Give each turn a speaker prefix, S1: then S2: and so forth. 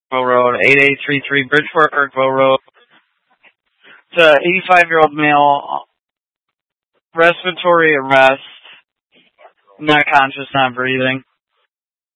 S1: Kirkville Road, 8833 Bridgeport, Kirkville Road. It's an 85-year-old male, respiratory arrest, not conscious, not breathing.